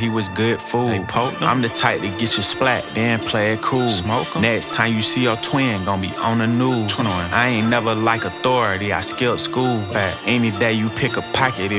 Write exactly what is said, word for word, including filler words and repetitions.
he was good food. They poked him? I'm the type to get you splat, then play it cool. Smoke 'em? Next time you see your twin, gon' be on the news. Twin. I ain't never like authority, I skipped school. Fact. Any day you pick a pocket,